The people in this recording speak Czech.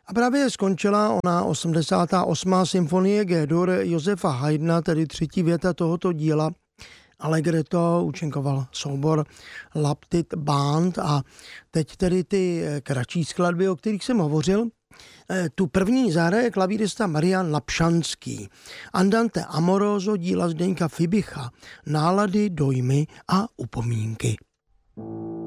A právě skončila ona 88. symfonie G-dur Josefa Haydna, tedy třetí věta tohoto díla. Allegretto účinkoval soubor Laptit Band a teď tedy ty kratší skladby, o kterých jsem hovořil. Tu první zahraje klavírista Marian Lapšanský. Andante amoroso díla Zdeňka Fibicha, nálady, dojmy a upomínky.